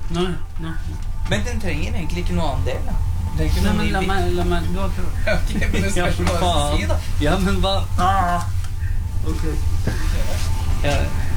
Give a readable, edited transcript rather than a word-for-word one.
Nei. Men den trenger egentlig ikke noe annen del, da. Det er ikke Nei, noe men la meg, du har prøvd. Ok, men det skal ikke bare si, da. Ja, men hva? Ok. Ja.